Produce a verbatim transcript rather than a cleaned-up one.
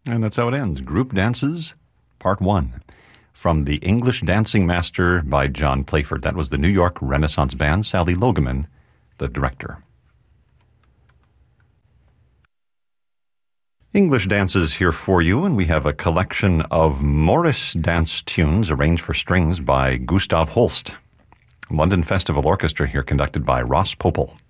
And that's how it ends. Group Dances, Part one. From The English Dancing Master by John Playford. That was the New York Renaissance Band, Sally Logeman, the director. English Dances here for you, and we have a collection of Morris dance tunes arranged for strings by Gustav Holst. London Festival Orchestra here, conducted by Ross Popel.